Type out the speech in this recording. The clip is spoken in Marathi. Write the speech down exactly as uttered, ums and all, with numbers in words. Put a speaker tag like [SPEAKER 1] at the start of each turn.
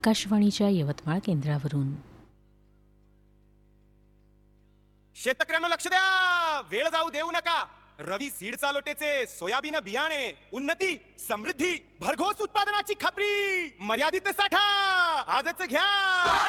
[SPEAKER 1] आकाशवाणीच्या यवतमाळ केंद्रावरून.
[SPEAKER 2] शेतकऱ्यांना लक्ष द्या, वेळ जाऊ देऊ नका. रवी सीड चालोटेचे सोयाबीन बियाणे उन्नती समृद्धी भरघोस उत्पादनाची खात्री मर्यादित साठा आजच घ्या.